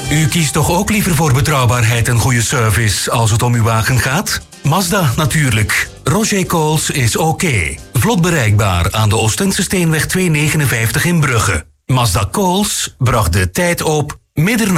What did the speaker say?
U kiest toch ook liever voor betrouwbaarheid en goede service als het om uw wagen gaat? Mazda natuurlijk. Roger Coles is oké. Vlot bereikbaar aan de Oostense Steenweg 259 in Brugge. Mazda Coles bracht de tijd op middernacht.